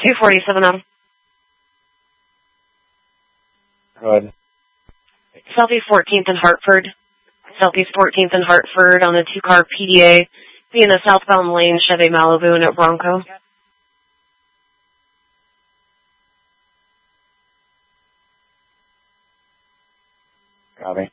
247 on. Go ahead. Southeast 14th and Hartford. Southeast 14th and Hartford on a 2-car PDA. Be in a southbound lane, Chevy Malibu and a Bronco. Copy.